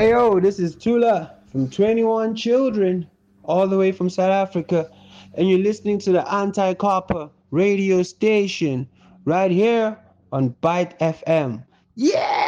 Yo, this is Tula from 21 Children, all the way from South Africa, and you're listening to the Anti Copper radio station right here on Byte FM. Yeah!